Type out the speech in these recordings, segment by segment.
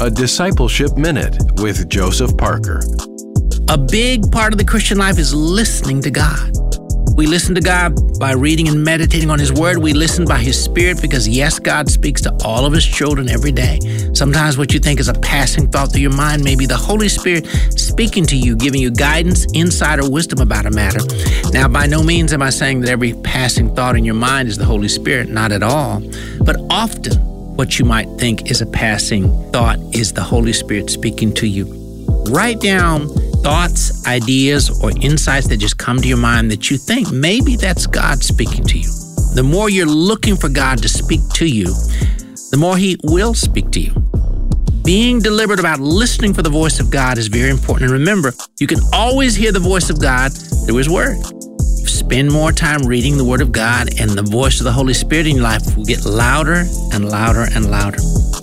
a Discipleship Minute with Joseph Parker. A big part of the Christian life is listening to God. We listen to God by reading and meditating on His Word. We listen by His Spirit because, yes, God speaks to all of His children every day. Sometimes what you think is a passing thought through your mind may be the Holy Spirit speaking to you, giving you guidance, insight, or wisdom about a matter. Now, by no means am I saying that every passing thought in your mind is the Holy Spirit. Not at all. But often what you might think is a passing thought is the Holy Spirit speaking to you. Write down thoughts, ideas, or insights that just come to your mind that you think maybe that's God speaking to you. The more you're looking for God to speak to you, the more He will speak to you. Being deliberate about listening for the voice of God is very important. And remember, you can always hear the voice of God through His Word. Spend more time reading the Word of God, and the voice of the Holy Spirit in your life will get louder and louder and louder.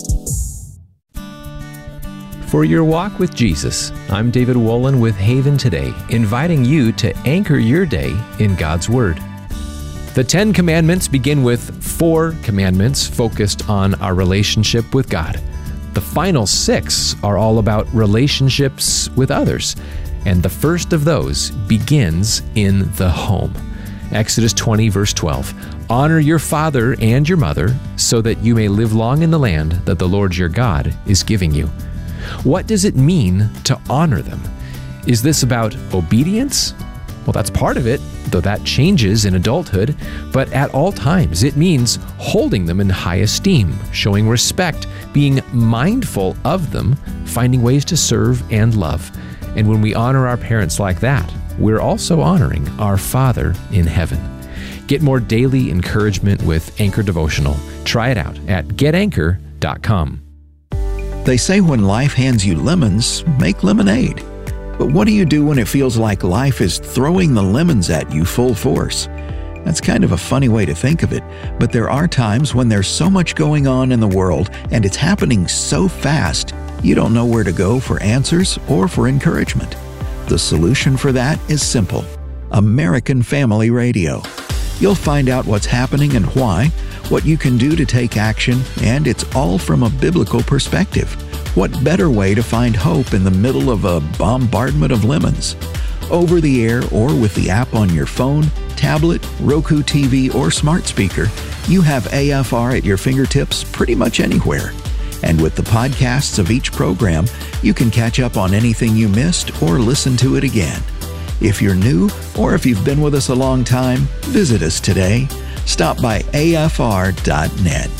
For your walk with Jesus, I'm David Wolin with Haven Today, inviting you to anchor your day in God's Word. The 10 Commandments begin with 4 commandments focused on our relationship with God. The final 6 are all about relationships with others, and the first of those begins in the home. Exodus 20, verse 12. Honor your father and your mother so that you may live long in the land that the Lord your God is giving you. What does it mean to honor them? Is this about obedience? Well, that's part of it, though that changes in adulthood. But at all times, it means holding them in high esteem, showing respect, being mindful of them, finding ways to serve and love. And when we honor our parents like that, we're also honoring our Father in heaven. Get more daily encouragement with Anchor Devotional. Try it out at getanchor.com. They say when life hands you lemons, make lemonade. But what do you do when it feels like life is throwing the lemons at you full force? That's kind of a funny way to think of it, but there are times when there's so much going on in the world and it's happening so fast, you don't know where to go for answers or for encouragement. The solution for that is simple: American Family Radio. You'll find out what's happening and why, what you can do to take action, and it's all from a biblical perspective. What better way to find hope in the middle of a bombardment of lemons? Over the air or with the app on your phone, tablet, Roku TV, or smart speaker, you have AFR at your fingertips pretty much anywhere. And with the podcasts of each program, you can catch up on anything you missed or listen to it again. If you're new or if you've been with us a long time, visit us today. Stop by afr.net.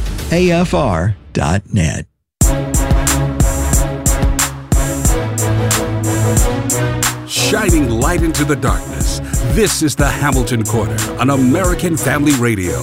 afr.net. Shining light into the darkness. This is the Hamilton Corner on American Family Radio.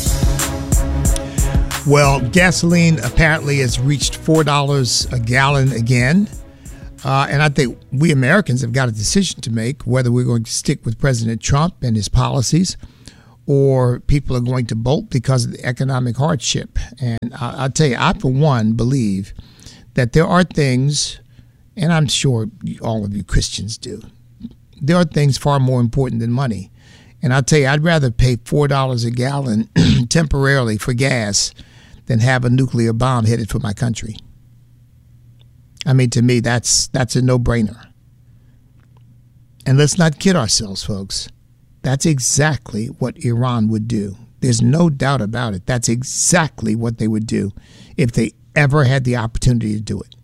Well, gasoline apparently has reached $4 a gallon again. And I think we Americans have got a decision to make whether we're going to stick with President Trump and his policies or people are going to bolt because of the economic hardship. And I'll tell you, I, for one, believe that there are things, and I'm sure all of you Christians do, there are things far more important than money. And I'll tell you, I'd rather pay $4 a gallon temporarily for gas than have a nuclear bomb headed for my country. I mean, to me, that's a no-brainer. And let's not kid ourselves, folks. That's exactly what Iran would do. There's no doubt about it. That's exactly what they would do if they ever had the opportunity to do it.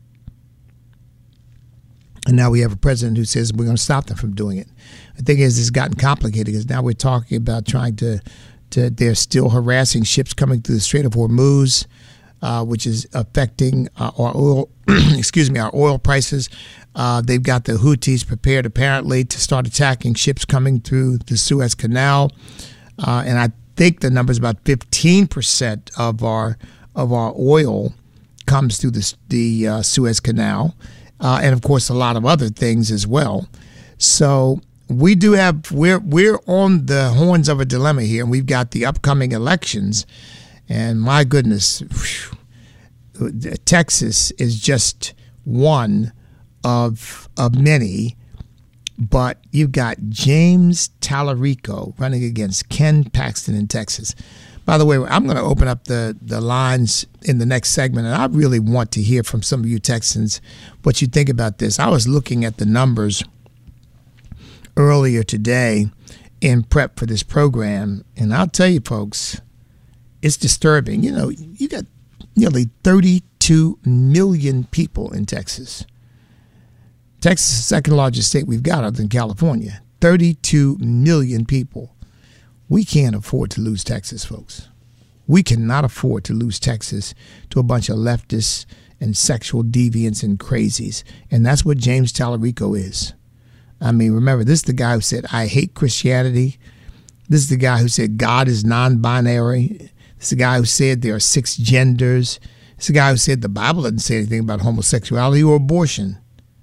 And now we have a president who says we're going to stop them from doing it. The thing is, it's gotten complicated because now we're talking about trying to they're still harassing ships coming through the Strait of Hormuz, which is affecting our oil, our oil prices. They've got the Houthis prepared apparently to start attacking ships coming through the Suez Canal, and I think the number is about 15% of our oil comes through the Suez Canal, and of course a lot of other things as well. So we do have we're on the horns of a dilemma here, and we've got the upcoming elections. And my goodness, Texas is just one of many. But you've got James Tallarico running against Ken Paxton in Texas. By the way, I'm going to open up the lines in the next segment, and I really want to hear from some of you Texans what you think about this. I was looking at the numbers earlier today in prep for this program, and I'll tell you, folks, it's disturbing. You know, you got nearly 32 million people in Texas. Texas is the second largest state we've got other than California. 32 million people. We can't afford to lose Texas, folks. We cannot afford to lose Texas to a bunch of leftists and sexual deviants and crazies. And that's what James Tallarico is. I mean, remember, this is the guy who said, I hate Christianity. This is the guy who said God is non-binary. This is the guy who said there are 6 genders. This is the guy who said the Bible doesn't say anything about homosexuality or abortion.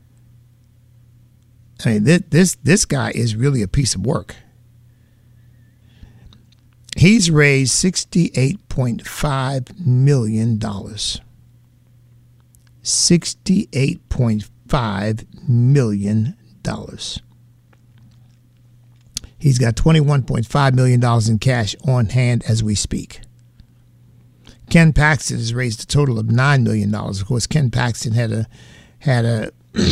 I mean, this guy is really a piece of work. He's raised $68.5 million. $68.5 million. He's got $21.5 million in cash on hand as we speak. Ken Paxton has raised a total of $9 million. Of course, Ken Paxton had a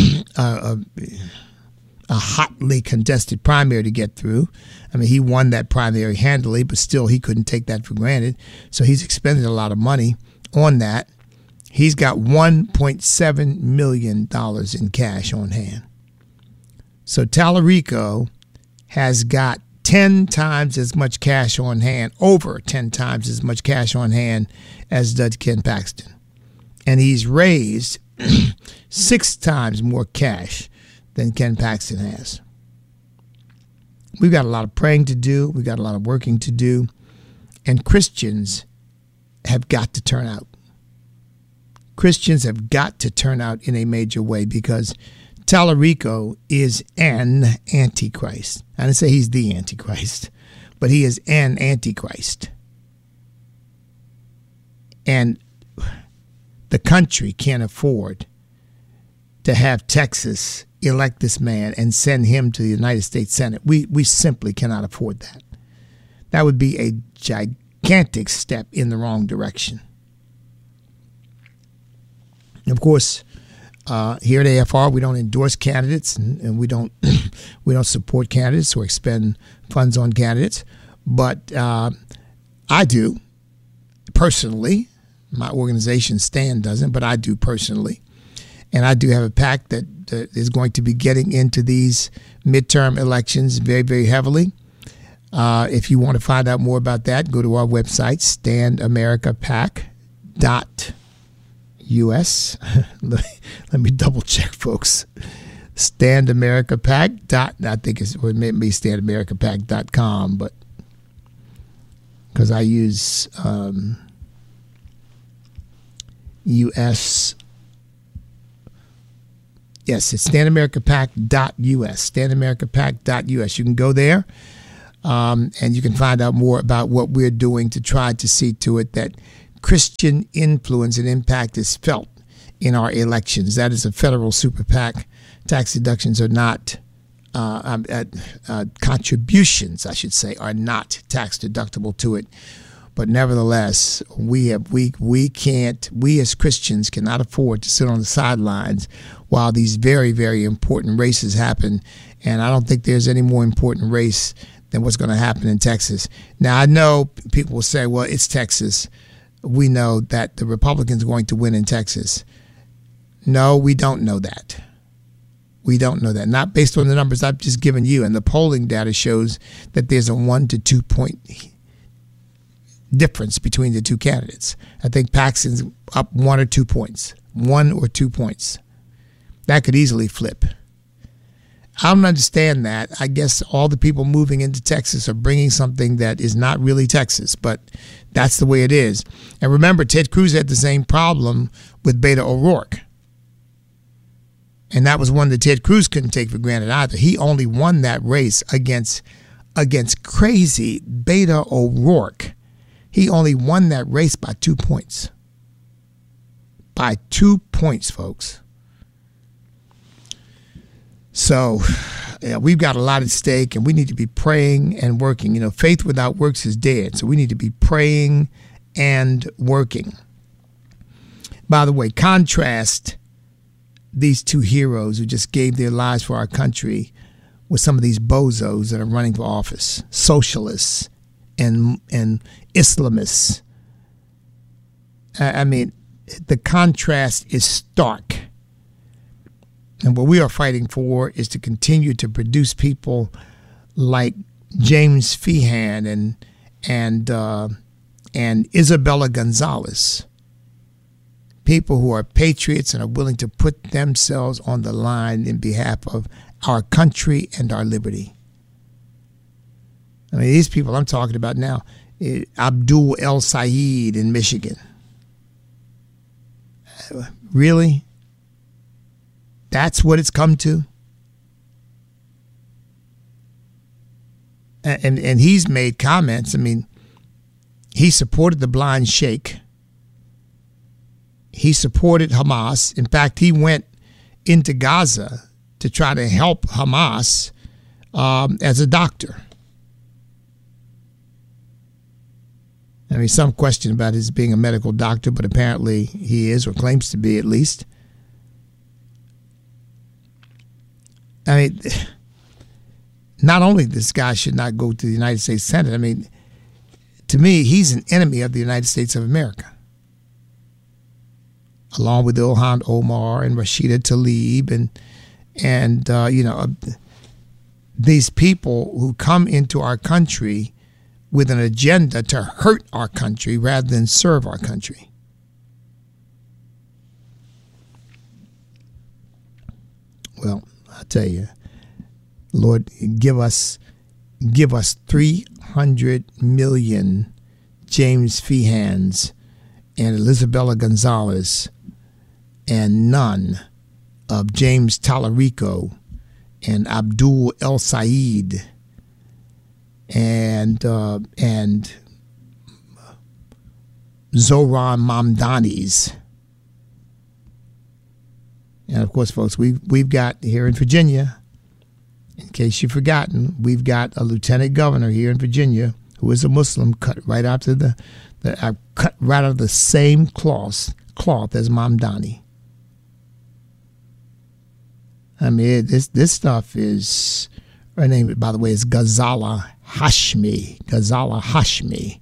hotly contested primary to get through. I mean, he won that primary handily, but still he couldn't take that for granted. So he's expended a lot of money on that. He's got $1.7 million in cash on hand. So Tallarico has got 10 times as much cash on hand, over 10 times as much cash on hand as does Ken Paxton. And he's raised 6 times more cash than Ken Paxton has. We've got a lot of praying to do. We've got a lot of working to do. And Christians have got to turn out. Christians have got to turn out in a major way because Tallarico is an antichrist. I didn't say he's the antichrist, but he is an antichrist. And the country can't afford to have Texas elect this man and send him to the United States Senate. We simply cannot afford that. That would be a gigantic step in the wrong direction. Of course, here at AFR, we don't endorse candidates and we don't support candidates or expend funds on candidates. But I do personally. My organization, STAND, doesn't, but I do personally. And I do have a PAC that is going to be getting into these midterm elections very, very heavily. If you want to find out more about that, go to our website, standamericapac.us. Let me double check, folks. Standamericapac. I think it may be standamericapac.com, but because I use US. Yes, it's standamericapac.us. Standamericapac.us. You can go there and you can find out more about what we're doing to try to see to it that Christian influence and impact is felt in our elections. That is a federal super PAC. Tax deductions are not, contributions, I should say, are not tax deductible to it. But nevertheless, we as Christians cannot afford to sit on the sidelines while these very, very important races happen. And I don't think there's any more important race than what's going to happen in Texas. Now, I know people will say, well, it's Texas. We know that the Republicans are going to win in Texas. No, we don't know that. We don't know that. Not based on the numbers I've just given you. And the polling data shows that there's a 1 to 2 point difference between the two candidates. I think Paxton's up 1 or 2 points. 1 or 2 points. That could easily flip. I don't understand that. I guess all the people moving into Texas are bringing something that is not really Texas, but that's the way it is. And remember, Ted Cruz had the same problem with Beto O'Rourke. And that was one that Ted Cruz couldn't take for granted either. He only won that race against crazy Beto O'Rourke. He only won that race by 2 points. By 2 points, folks. So we've got a lot at stake, and we need to be praying and working. You know, faith without works is dead. So we need to be praying and working. By the way, contrast these two heroes who just gave their lives for our country with some of these bozos that are running for office, socialists and Islamists. I mean, the contrast is stark. And what we are fighting for is to continue to produce people like James Feehan and Isabella Gonzalez, people who are patriots and are willing to put themselves on the line in behalf of our country and our liberty. I mean, these people I'm talking about now, Abdul El Sayed in Michigan. Really? That's what it's come to? And he's made comments. I mean, he supported the blind sheikh. He supported Hamas. In fact, he went into Gaza to try to help Hamas as a doctor. I mean, some question about his being a medical doctor, but apparently he is, or claims to be at least. I mean, not only this guy should not go to the United States Senate, I mean, to me, he's an enemy of the United States of America. Along with Ilhan Omar and Rashida Tlaib and you know, these people who come into our country with an agenda to hurt our country rather than serve our country. Well, I'll tell you, Lord, give us 300 million James Feehans and Isabella Gonzalez and none of James Tallarico and Abdul El Sayed and Zohran Mamdani's. And of course, folks, we've got here in Virginia, in case you've forgotten, we've got a lieutenant governor here in Virginia who is a Muslim, cut right out of the same cloth as Mamdani. I mean, this stuff is, her name, by the way, is Ghazala Hashmi. Ghazala Hashmi.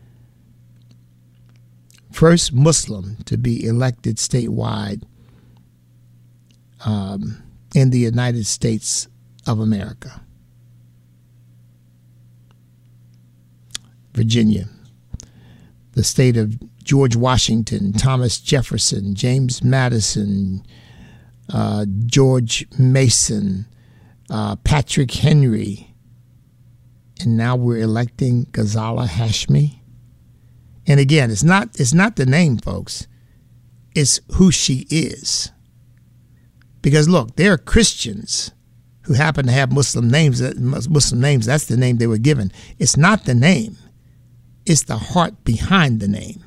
First Muslim to be elected statewide in the United States of America. Virginia. The state of George Washington, Thomas Jefferson, James Madison, George Mason, Patrick Henry, and now we're electing Ghazala Hashmi. And again, it's not the name, folks. It's who she is. Because look, there are Christians who happen to have Muslim names. That's the name they were given. It's not the name. It's the heart behind the name.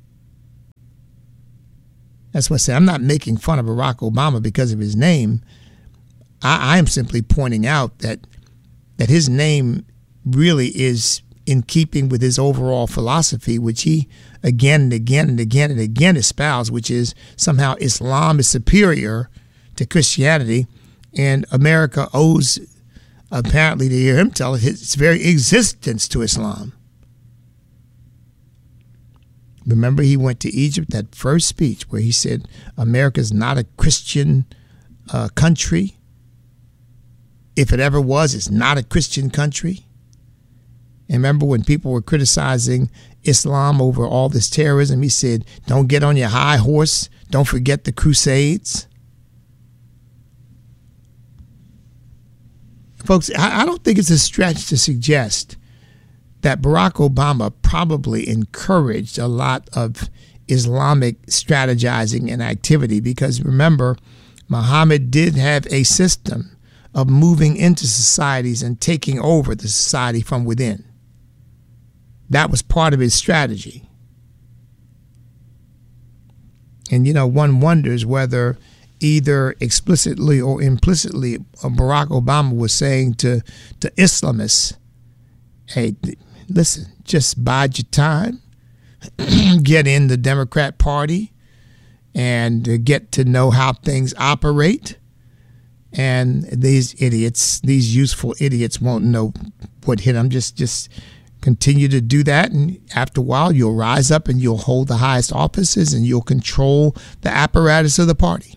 That's what I say. I'm not making fun of Barack Obama because of his name. I am simply pointing out that his name really is in keeping with his overall philosophy, which he again and again and again and again espoused, which is somehow Islam is superior to Christianity, and America owes, apparently to hear him tell it, its very existence to Islam. Remember, he went to Egypt, that first speech where he said America's not a Christian country. If it ever was, it's not a Christian country. And remember when people were criticizing Islam over all this terrorism, he said, don't get on your high horse. Don't forget the Crusades. Folks, I don't think it's a stretch to suggest that Barack Obama probably encouraged a lot of Islamic strategizing and activity, because remember, Muhammad did have a system of moving into societies and taking over the society from within. That was part of his strategy. And, you know, one wonders whether either explicitly or implicitly, Barack Obama was saying to Islamists, hey, listen, just bide your time, get in the Democrat Party, and get to know how things operate. And these idiots, these useful idiots, won't know what hit them. Just continue to do that, and after a while, you'll rise up and you'll hold the highest offices and you'll control the apparatus of the party.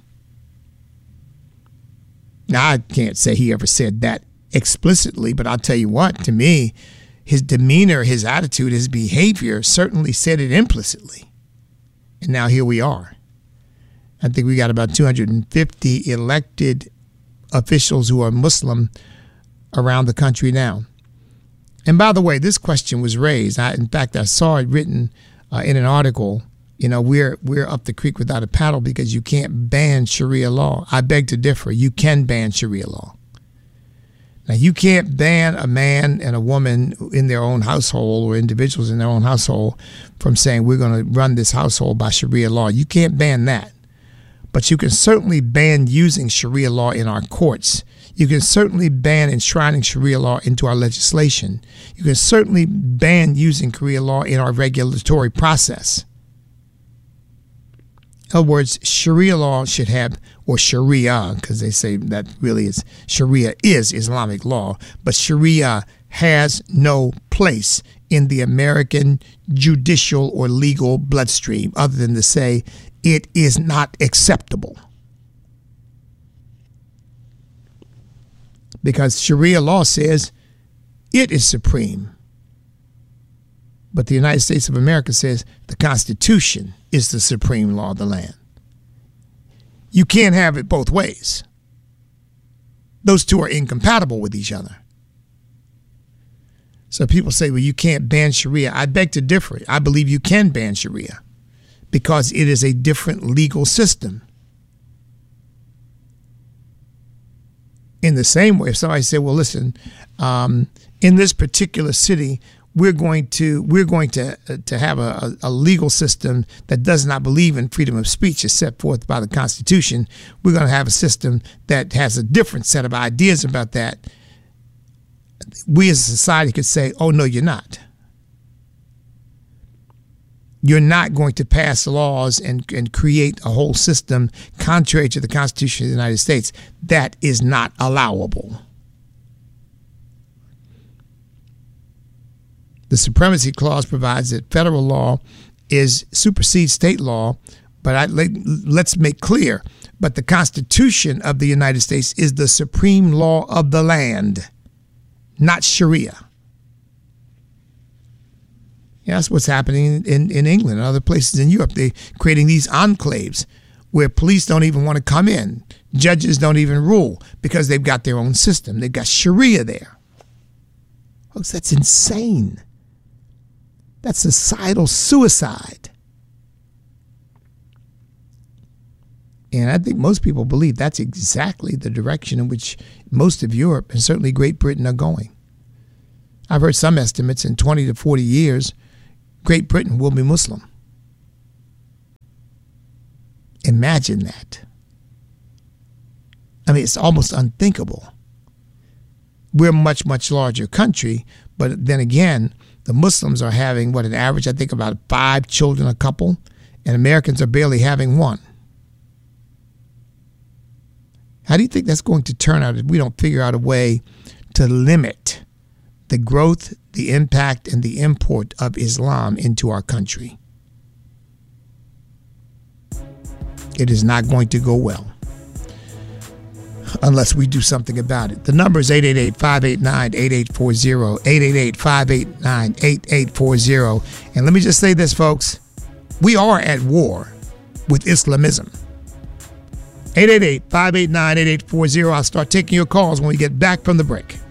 Now, I can't say he ever said that explicitly, but I'll tell you what, to me, his demeanor, his attitude, his behavior certainly said it implicitly. And now here we are. I think we got about 250 elected officials who are Muslim around the country now. And by the way, this question was raised. In fact, I saw it written in an article. You know, we're up the creek without a paddle because you can't ban Sharia law. I beg to differ. You can ban Sharia law. Now, you can't ban a man and a woman in their own household or individuals in their own household from saying we're going to run this household by Sharia law. You can't ban that. But you can certainly ban using Sharia law in our courts. You can certainly ban enshrining Sharia law into our legislation. You can certainly ban using Sharia law in our regulatory process. In other words, Sharia law should have, or Sharia, because they say that really is, Sharia is Islamic law, but Sharia has no place in the American judicial or legal bloodstream other than to say it is not acceptable. Because Sharia law says it is supreme. But the United States of America says the Constitution is the supreme law of the land. You can't have it both ways. Those two are incompatible with each other. So people say, well, you can't ban Sharia. I beg to differ. I believe you can ban Sharia because it is a different legal system. In the same way, if somebody said, well, listen, in this particular city, we're going to have a legal system that does not believe in freedom of speech as set forth by the Constitution. We're going to have a system that has a different set of ideas about that. We as a society could say, oh, no, you're not. You're not going to pass laws and create a whole system contrary to the Constitution of the United States. That is not allowable. The Supremacy Clause provides that federal law supersedes state law, but let's make clear, but the Constitution of the United States is the supreme law of the land, not Sharia. Yeah, that's what's happening in England and other places in Europe. They're creating these enclaves where police don't even want to come in. Judges don't even rule because they've got their own system. They've got Sharia there. Folks, that's insane. That's societal suicide. And I think most people believe that's exactly the direction in which most of Europe and certainly Great Britain are going. I've heard some estimates in 20 to 40 years, Great Britain will be Muslim. Imagine that. I mean, it's almost unthinkable. We're a much, much larger country, but then again, the Muslims are having, an average, I think about 5 children a couple, and Americans are barely having 1. How do you think that's going to turn out if we don't figure out a way to limit the growth, the impact, and the import of Islam into our country? It is not going to go well unless we do something about it. The number is 888-589-8840, 888-589-8840. And let me just say this, folks. We are at war with Islamism. 888-589-8840. I'll start taking your calls when we get back from the break.